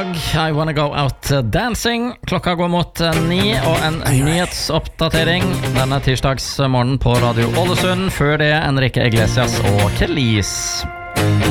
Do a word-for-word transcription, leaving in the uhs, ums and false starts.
Dog, I Wanna Go Out Dancing. Klokka går mot ni, og en nyhetsoppdatering denne tirsdagsmorgen på Radio Ålesund. Før det Enrique Iglesias og Kelis.